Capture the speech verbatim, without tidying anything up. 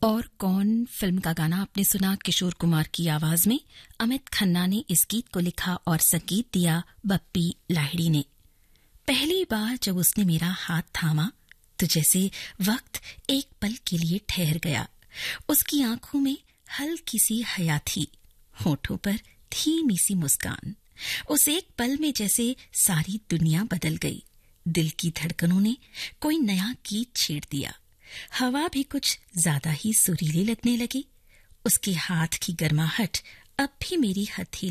और कौन फिल्म का गाना आपने सुना किशोर कुमार की आवाज में। अमित खन्ना ने इस गीत को लिखा और संगीत दिया बप्पी लाहिड़ी ने। पहली बार जब उसने मेरा हाथ थामा तो जैसे वक्त एक पल के लिए ठहर गया। उसकी आंखों में हल्की सी हया थी, होठों पर धीमी सी मुस्कान। उस एक पल में जैसे सारी दुनिया बदल गई। दिल की धड़कनों ने कोई नया गीत छेड़ दिया। हवा भी कुछ ज्यादा ही सुरीली लगने लगी। उसके हाथ की गर्माहट अब भी मेरी हथेली